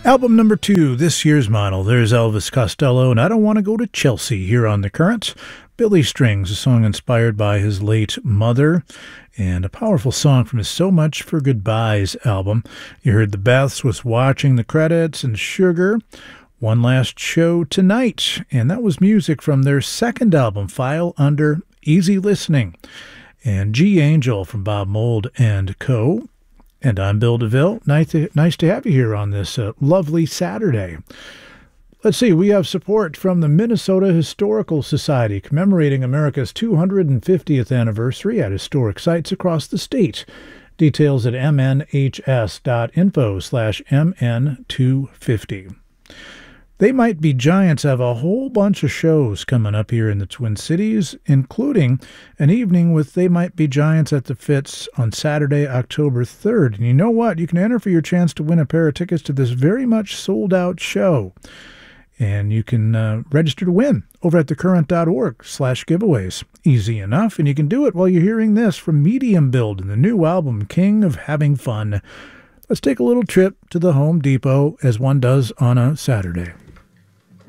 Album number 2, this year's model. There's Elvis Costello, and I Don't Want to Go to Chelsea here on The Currents. Billy Strings, a song inspired by his late mother, and a powerful song from his So Much for Goodbyes album. You heard the Beths with Watching the Credits and Sugar. One Last Show Tonight, and that was music from their second album, File Under Easy Listening. And G. Angel from Bob Mould and Co. And I'm Bill DeVille. Nice to have you here on this lovely Saturday. Let's see, we have support from the Minnesota Historical Society commemorating America's 250th anniversary at historic sites across the state. Details at mnhs.info/mn250. They Might Be Giants have a whole bunch of shows coming up here in the Twin Cities, including an evening with They Might Be Giants at the Fitz on Saturday, October 3rd. And you know what? You can enter for your chance to win a pair of tickets to this very much sold-out show. And you can register to win over at thecurrent.org/giveaways. Easy enough, and you can do it while you're hearing this from Medium Build and the new album, King of Having Fun. Let's take a little trip to the Home Depot, as one does on a Saturday.